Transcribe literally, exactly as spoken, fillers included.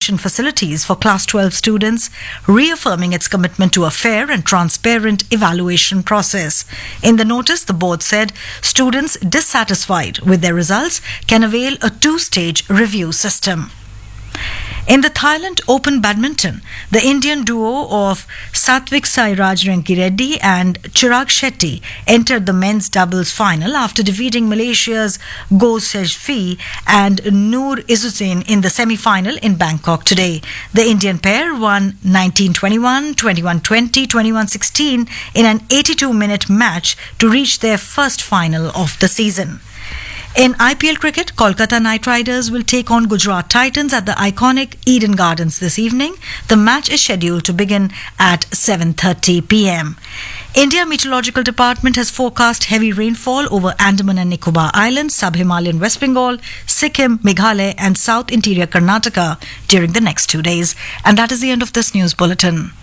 examination facilities for Class twelve students, reaffirming its commitment to a fair and transparent evaluation process. In the notice, the board said students dissatisfied with their results can avail a two-stage review system. In the Thailand Open Badminton, the Indian duo of Satvik Sairaj Rankireddy and Chirag Shetty entered the men's doubles final after defeating Malaysia's Goh Sejfi and Noor Izzuddin in the semi-final in Bangkok today. The Indian pair won nineteen twenty-one, twenty-one twenty, twenty-one sixteen in an eighty-two minute match to reach their first final of the season. In I P L cricket, Kolkata Knight Riders will take on Gujarat Titans at the iconic Eden Gardens this evening. The match is scheduled to begin at seven thirty p m. India Meteorological Department has forecast heavy rainfall over Andaman and Nicobar Islands, Sub-Himalayan West Bengal, Sikkim, Meghalaya and South Interior Karnataka during the next two days. And that is the end of this news bulletin.